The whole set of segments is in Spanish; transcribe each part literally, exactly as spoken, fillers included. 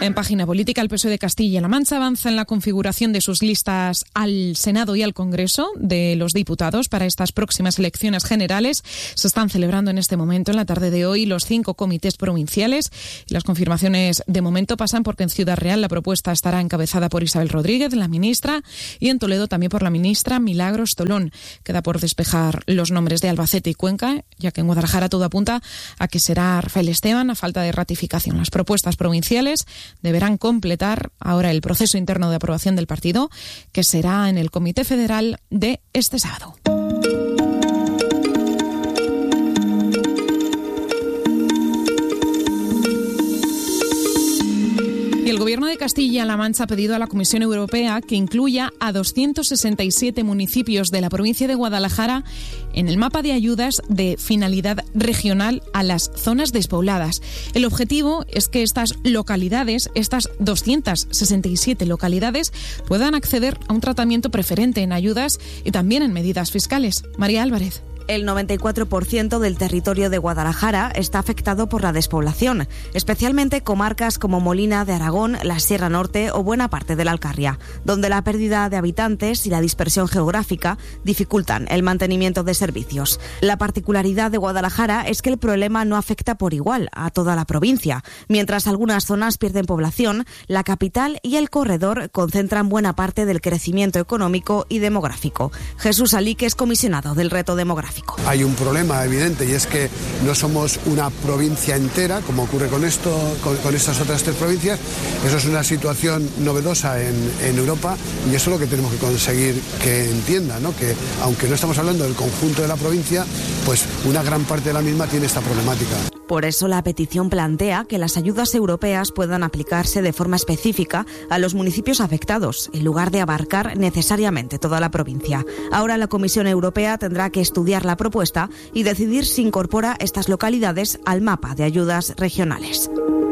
En página política, el P S O E de Castilla-La Mancha avanza en la configuración de sus listas al Senado y al Congreso de los Diputados para estas próximas elecciones generales. Se están celebrando en este momento, en la tarde de hoy, los cinco comités provinciales y las confirmaciones de momento pasan porque en Ciudad Real la propuesta estará encabezada por Isabel Rodríguez, la ministra, y en Toledo también por la ministra Milagros Tolón. Queda por despejar los nombres de Albacete y Cuenca, ya que en Guadalajara todo apunta a que será Rafael Esteban a falta de ratificación. Las propuestas provinciales deberán completar ahora el proceso interno de aprobación del partido, que será en el Comité Federal de este sábado. Y el Gobierno de Castilla-La Mancha ha pedido a la Comisión Europea que incluya a doscientos sesenta y siete municipios de la provincia de Guadalajara en el mapa de ayudas de finalidad regional a las zonas despobladas. El objetivo es que estas localidades, estas doscientas sesenta y siete localidades, puedan acceder a un tratamiento preferente en ayudas y también en medidas fiscales. María Álvarez. El noventa y cuatro por ciento del territorio de Guadalajara está afectado por la despoblación, especialmente comarcas como Molina de Aragón, la Sierra Norte o buena parte de la Alcarria, donde la pérdida de habitantes y la dispersión geográfica dificultan el mantenimiento de servicios. La particularidad de Guadalajara es que el problema no afecta por igual a toda la provincia. Mientras algunas zonas pierden población, la capital y el corredor concentran buena parte del crecimiento económico y demográfico. Jesús Alique es comisionado del reto demográfico. Hay un problema evidente y es que no somos una provincia entera, como ocurre con esto, con, con estas otras tres provincias. Eso es una situación novedosa en, en Europa y eso es lo que tenemos que conseguir que entiendan, ¿no? Que aunque no estamos hablando del conjunto de la provincia, pues una gran parte de la misma tiene esta problemática. Por eso la petición plantea que las ayudas europeas puedan aplicarse de forma específica a los municipios afectados, en lugar de abarcar necesariamente toda la provincia. Ahora la Comisión Europea tendrá que estudiar la propuesta y decidir si incorpora estas localidades al mapa de ayudas regionales.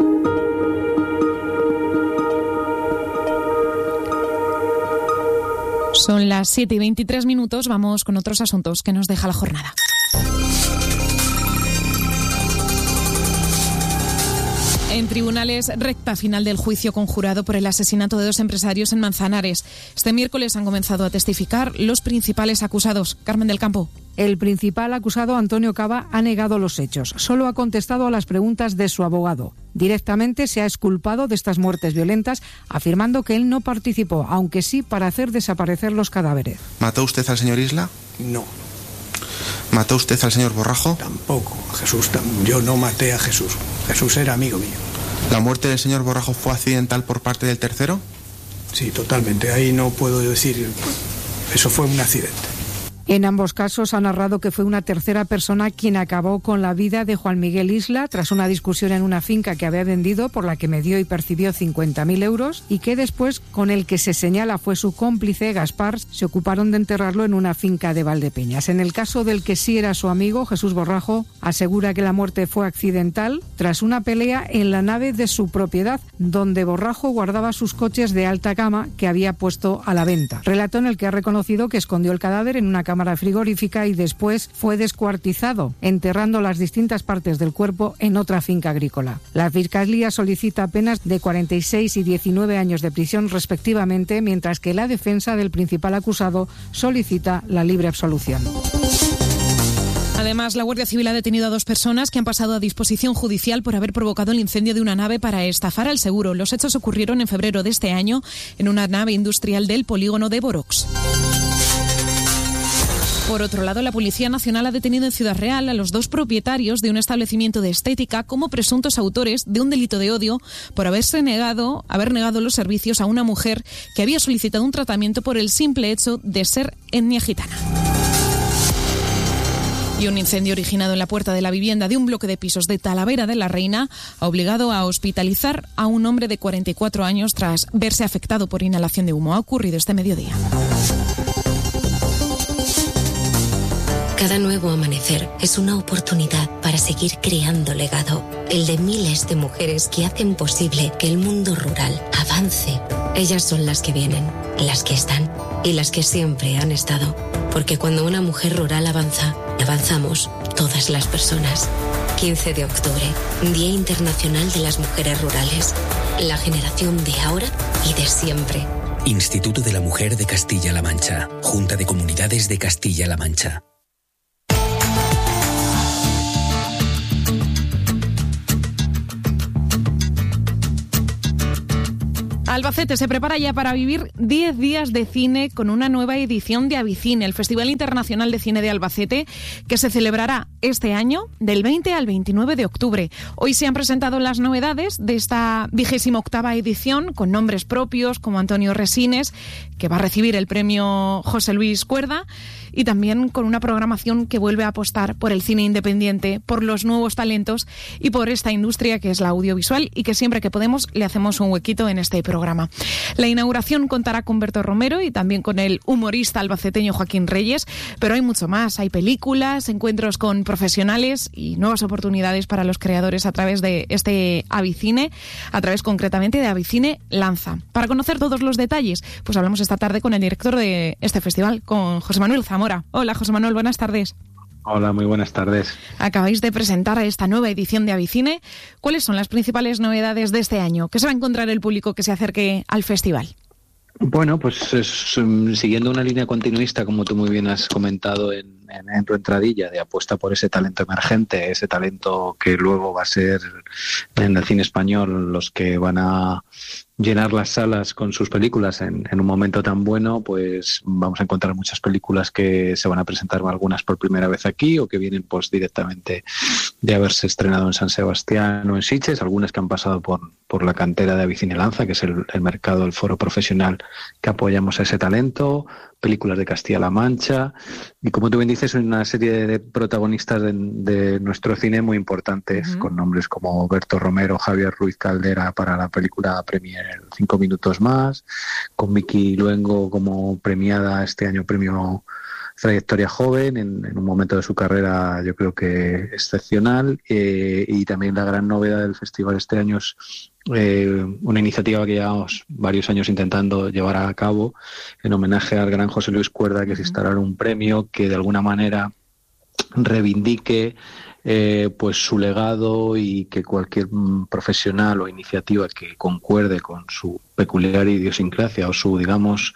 Son las siete y veintitrés minutos, vamos con otros asuntos que nos deja la jornada. En tribunales, recta final del juicio conjurado por el asesinato de dos empresarios en Manzanares. Este miércoles han comenzado a testificar los principales acusados. Carmen del Campo. El principal acusado, Antonio Cava, ha negado los hechos. Solo ha contestado a las preguntas de su abogado. Directamente se ha exculpado de estas muertes violentas, afirmando que él no participó, aunque sí para hacer desaparecer los cadáveres. ¿Mató usted al señor Isla? No. ¿Mató usted al señor Borrajo? Tampoco. Jesús, yo no maté a Jesús. Jesús era amigo mío. ¿La muerte del señor Borrajo fue accidental por parte del tercero? Sí, totalmente. Ahí no puedo decir. Eso fue un accidente. En ambos casos ha narrado que fue una tercera persona quien acabó con la vida de Juan Miguel Isla tras una discusión en una finca que había vendido, por la que me dio y percibió cincuenta mil euros, y que después, con el que se señala fue su cómplice, Gaspar, se ocuparon de enterrarlo en una finca de Valdepeñas. En el caso del que sí era su amigo, Jesús Borrajo, asegura que la muerte fue accidental tras una pelea en la nave de su propiedad, donde Borrajo guardaba sus coches de alta gama que había puesto a la venta. Relato en el que ha reconocido que escondió el cadáver en una cámara frigorífica y después fue descuartizado, enterrando las distintas partes del cuerpo en otra finca agrícola. La Fiscalía solicita penas de cuarenta y seis y diecinueve años de prisión respectivamente, mientras que la defensa del principal acusado solicita la libre absolución. Además, la Guardia Civil ha detenido a dos personas que han pasado a disposición judicial por haber provocado el incendio de una nave para estafar al seguro. Los hechos ocurrieron en febrero de este año en una nave industrial del polígono de Borox. Por otro lado, la Policía Nacional ha detenido en Ciudad Real a los dos propietarios de un establecimiento de estética como presuntos autores de un delito de odio por haberse negado, haber negado los servicios a una mujer que había solicitado un tratamiento por el simple hecho de ser etnia gitana. Y un incendio originado en la puerta de la vivienda de un bloque de pisos de Talavera de la Reina ha obligado a hospitalizar a un hombre de cuarenta y cuatro años tras verse afectado por inhalación de humo. Ha ocurrido este mediodía. Cada nuevo amanecer es una oportunidad para seguir creando legado, el de miles de mujeres que hacen posible que el mundo rural avance. Ellas son las que vienen, las que están y las que siempre han estado, porque cuando una mujer rural avanza, avanzamos todas las personas. quince de octubre, Día Internacional de las Mujeres Rurales. La generación de ahora y de siempre. Instituto de la Mujer de Castilla-La Mancha. Junta de Comunidades de Castilla-La Mancha. Albacete se prepara ya para vivir diez días de cine con una nueva edición de Avicine, el Festival Internacional de Cine de Albacete, que se celebrará este año del veinte al veintinueve de octubre. Hoy se han presentado las novedades de esta vigésima octava edición, con nombres propios como Antonio Resines, que va a recibir el premio José Luis Cuerda, y también con una programación que vuelve a apostar por el cine independiente, por los nuevos talentos y por esta industria que es la audiovisual, y que siempre que podemos le hacemos un huequito en este programa. La inauguración contará con Berto Romero y también con el humorista albaceteño Joaquín Reyes, pero hay mucho más. Hay películas, encuentros con profesionales y nuevas oportunidades para los creadores a través de este Avicine, a través concretamente de Avicine Lanza. Para conocer todos los detalles, pues hablamos esta tarde con el director de este festival, con José Manuel Zamora. Hola, José Manuel, buenas tardes. Hola, muy buenas tardes. Acabáis de presentar esta nueva edición de Avicine. ¿Cuáles son las principales novedades de este año? ¿Qué se va a encontrar el público que se acerque al festival? Bueno, pues es, um, siguiendo una línea continuista, como tú muy bien has comentado en, en, en tu entradilla, de apuesta por ese talento emergente, ese talento que luego va a ser en el cine español los que van a llenar las salas con sus películas en, en un momento tan bueno, pues vamos a encontrar muchas películas que se van a presentar, algunas por primera vez aquí o que vienen pues directamente de haberse estrenado en San Sebastián o en Sitges, algunas que han pasado por, por la cantera de Avicine Lanza, que es el, el mercado, el foro profesional que apoyamos a ese talento, películas de Castilla-La Mancha, y como tú bien dices, una serie de protagonistas de, de nuestro cine muy importantes, uh-huh. con nombres como Berto Romero, Javier Ruiz Caldera para la película Premier Cinco Minutos Más, con Miki Luengo como premiada este año premio Trayectoria Joven, en, en un momento de su carrera yo creo que excepcional, eh, y también la gran novedad del festival este año es eh, una iniciativa que llevamos varios años intentando llevar a cabo en homenaje al gran José Luis Cuerda, que es instalar un premio que de alguna manera reivindique eh, pues su legado y que cualquier profesional o iniciativa que concuerde con su peculiar idiosincrasia o su, digamos,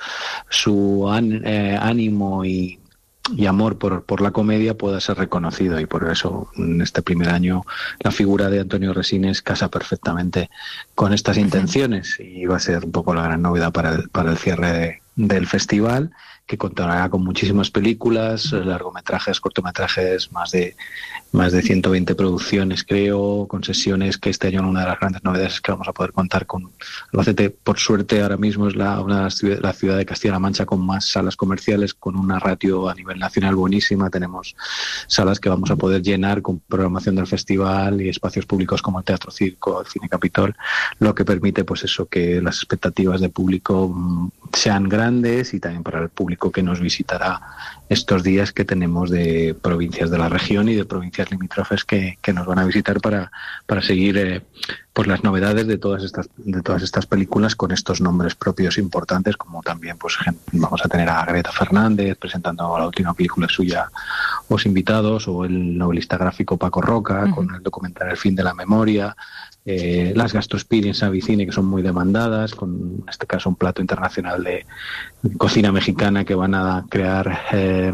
su an, eh, ánimo y y amor por, por la comedia pueda ser reconocido, y por eso en este primer año la figura de Antonio Resines casa perfectamente con estas intenciones, y va a ser un poco la gran novedad para el, para el cierre de, del festival, que contará con muchísimas películas, largometrajes, cortometrajes, más de más de ciento veinte producciones, creo, con sesiones que este año una de las grandes novedades es que vamos a poder contar con Albacete. Por suerte ahora mismo es la, una de las ciudad, la ciudad de Castilla-La Mancha con más salas comerciales, con una ratio a nivel nacional buenísima. Tenemos salas que vamos a poder llenar con programación del festival y espacios públicos como el Teatro Circo, el Cine Capitol, lo que permite pues eso, que las expectativas de público mmm, sean grandes, y también para el público que nos visitará estos días, que tenemos de provincias de la región y de provincias limítrofes que, que nos van a visitar para, para seguir eh, pues las novedades de todas estas de todas estas películas con estos nombres propios importantes, como también pues vamos a tener a Greta Fernández presentando la última película suya, Os Invitados, o el novelista gráfico Paco Roca, uh-huh. con el documental El Fin de la Memoria, eh, las Gastrospiriens Avicine, que son muy demandadas, con en este caso un plato internacional de cocina mexicana, que van a crear eh,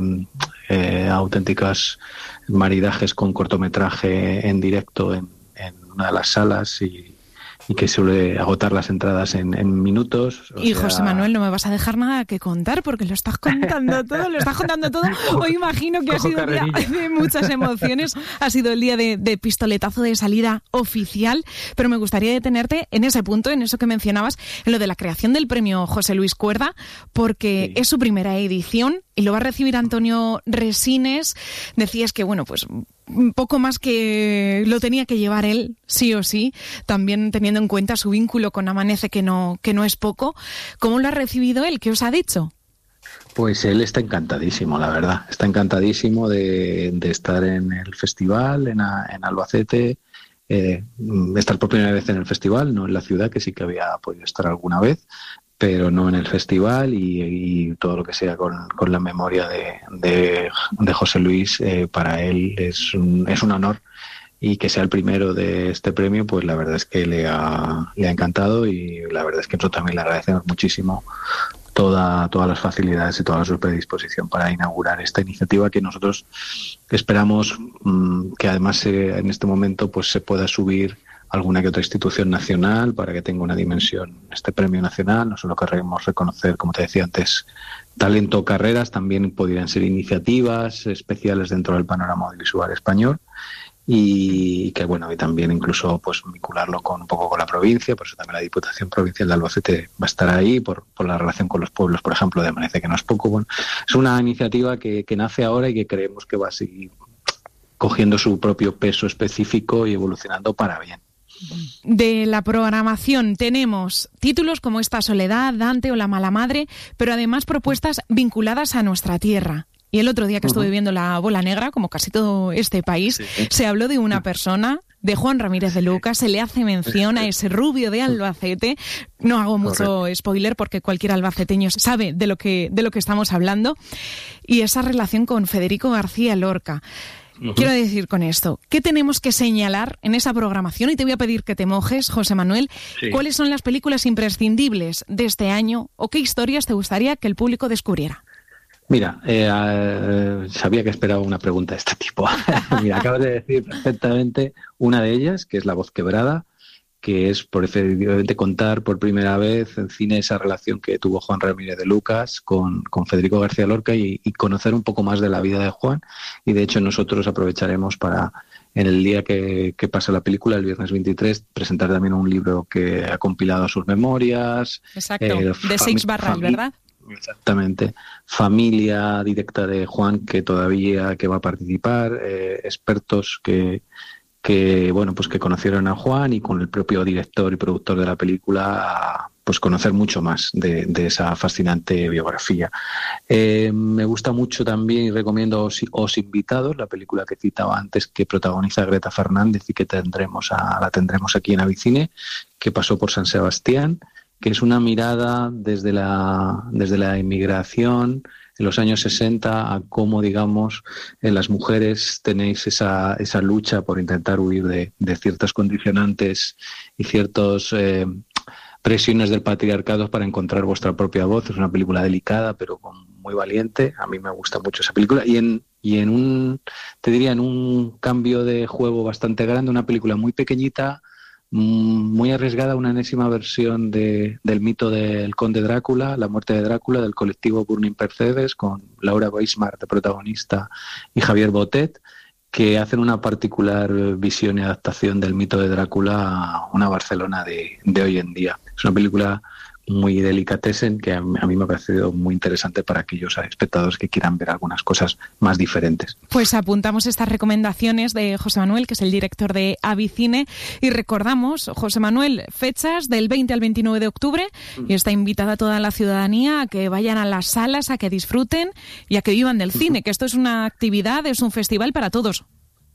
eh, auténticas maridajes con cortometraje en directo en, en una de las salas, y, y que suele agotar las entradas en, en minutos. Y sea... José Manuel, no me vas a dejar nada que contar, porque lo estás contando todo, lo estás contando todo. Hoy imagino que Cojo ha sido un día de muchas emociones, ha sido el día de, de pistoletazo de salida oficial, pero me gustaría detenerte en ese punto, en eso que mencionabas, en lo de la creación del premio José Luis Cuerda, porque sí. es su primera edición y lo va a recibir Antonio Resines. Decías que, bueno, pues un poco más que lo tenía que llevar él, sí o sí, también teniendo en cuenta su vínculo con Amanece, que no, que no es poco. ¿Cómo lo ha recibido él? ¿Qué os ha dicho? Pues él está encantadísimo, la verdad. Está encantadísimo de, de estar en el festival, en, a, en Albacete, eh, estar por primera vez en el festival, no en la ciudad, que sí que había podido estar alguna vez, pero no en el festival, y, y todo lo que sea con, con la memoria de, de, de José Luis, eh, para él es un, es un honor, y que sea el primero de este premio, pues la verdad es que le ha, le ha encantado, y la verdad es que nosotros también le agradecemos muchísimo toda, todas las facilidades y toda su predisposición para inaugurar esta iniciativa, que nosotros esperamos mmm, que además eh, en este momento pues se pueda subir alguna que otra institución nacional para que tenga una dimensión este premio nacional. No solo queremos reconocer, como te decía antes, talento o carreras, también podrían ser iniciativas especiales dentro del panorama audiovisual español, y que bueno, y también incluso pues vincularlo con un poco con la provincia. Por eso también la Diputación Provincial de Albacete va a estar ahí por, por la relación con los pueblos, por ejemplo, de Amanece, que no es poco. Bueno, es una iniciativa que, que nace ahora y que creemos que va a seguir cogiendo su propio peso específico y evolucionando para bien. De la programación tenemos títulos como Esta soledad, Dante o La mala madre, pero además propuestas vinculadas a nuestra tierra. Y el otro día que estuve viendo La bola negra, como casi todo este país, sí, se habló de una persona, de Juan Ramírez de Lucas, se le hace mención a ese rubio de Albacete. No hago mucho Correcto. spoiler porque cualquier albaceteño sabe de lo que, de lo que estamos hablando. Y esa relación con Federico García Lorca. Uh-huh. Quiero decir con esto, ¿qué tenemos que señalar en esa programación? Y te voy a pedir que te mojes, José Manuel. Sí. ¿Cuáles son las películas imprescindibles de este año o qué historias te gustaría que el público descubriera? Mira, eh, eh, sabía que esperaba una pregunta de este tipo. Mira, acabas de decir perfectamente una de ellas, que es La voz quebrada, que es por efectivamente contar por primera vez en cine esa relación que tuvo Juan Ramírez de Lucas con, con Federico García Lorca, y, y conocer un poco más de la vida de Juan. Y de hecho nosotros aprovecharemos para, en el día que, que pasa la película, el viernes veintitrés, presentar también un libro que ha compilado sus memorias. Exacto, eh, de Seix Barral, ¿verdad? Exactamente. Familia directa de Juan, que todavía que va a participar, eh, expertos que, que bueno pues que conocieron a Juan, y con el propio director y productor de la película pues conocer mucho más de, de esa fascinante biografía. Eh, me gusta mucho también y recomiendo Os, Os Invitados, la película que citaba antes, que protagoniza Greta Fernández y que tendremos a, la tendremos aquí en Avicine, que pasó por San Sebastián, que es una mirada desde la, desde la inmigración en los años sesenta a cómo, digamos, en las mujeres tenéis esa, esa lucha por intentar huir de, de ciertos condicionantes y ciertos eh, presiones del patriarcado para encontrar vuestra propia voz. Es una película delicada, pero muy valiente. A mí me gusta mucho esa película. Y en, y en un, te diría, en un cambio de juego bastante grande, una película muy pequeñita, muy arriesgada, una enésima versión de, del mito del conde Drácula, la muerte de Drácula, del colectivo Burning Percebes, con Laura Weismart de protagonista y Javier Botet, que hacen una particular visión y adaptación del mito de Drácula a una Barcelona de, de hoy en día. Es una película muy delicatessen que a mí, a mí me ha parecido muy interesante para aquellos espectadores que quieran ver algunas cosas más diferentes. Pues apuntamos estas recomendaciones de José Manuel, que es el director de Avicine, y recordamos, José Manuel, fechas del veinte al veintinueve de octubre, y está invitada toda la ciudadanía a que vayan a las salas, a que disfruten y a que vivan del cine, que esto es una actividad, es un festival para todos.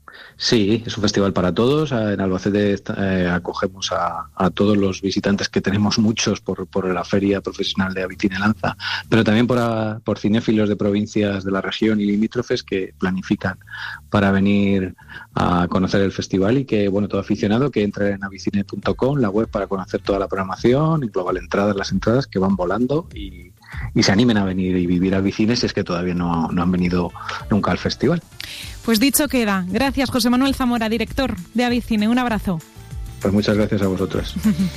Sí, es un festival para todos. En Albacete eh, acogemos a, a todos los visitantes, que tenemos muchos por, por la feria profesional de Avicine Lanza, pero también por, a, por cinéfilos de provincias de la región y limítrofes que planifican para venir a conocer el festival, y que, bueno, todo aficionado que entre en avicine punto com, la web, para conocer toda la programación y global entradas, las entradas que van volando, y, y se animen a venir y vivir Avicine si es que todavía no, no han venido nunca al festival. Pues dicho queda. Gracias, José Manuel Zamora, director de Avicine. Un abrazo. Pues muchas gracias a vosotros.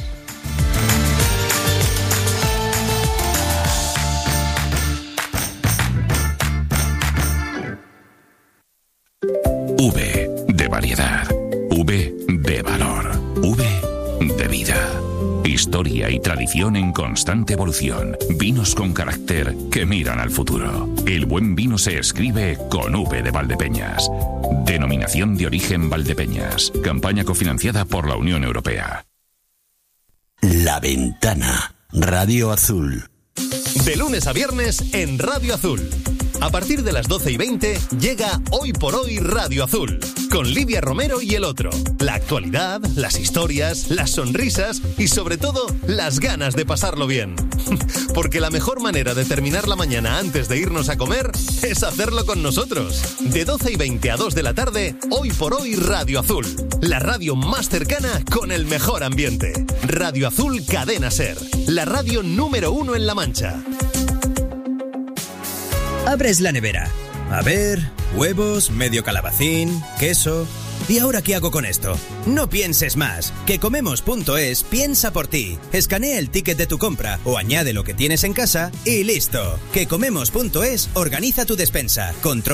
V de variedad. V de valor. V de vida. Historia y tradición en constante evolución. Vinos con carácter que miran al futuro. El buen vino se escribe con V de Valdepeñas. Denominación de origen Valdepeñas. Campaña cofinanciada por la Unión Europea. La Ventana. Radio Azul. De lunes a viernes en Radio Azul. A partir de las doce y veinte llega Hoy por Hoy Radio Azul. con Lidia Romero y El Otro. La actualidad, las historias, las sonrisas y sobre todo las ganas de pasarlo bien. Porque la mejor manera de terminar la mañana antes de irnos a comer es hacerlo con nosotros. De doce y veinte a dos de la tarde, Hoy por Hoy Radio Azul. La radio más cercana con el mejor ambiente. Radio Azul Cadena Ser. La radio número uno en La Mancha. Abres la nevera. A ver, huevos, medio calabacín, queso... ¿Y ahora qué hago con esto? No pienses más. Que Comemos punto es piensa por ti. Escanea el ticket de tu compra o añade lo que tienes en casa y listo. Que Comemos punto es organiza tu despensa. Controla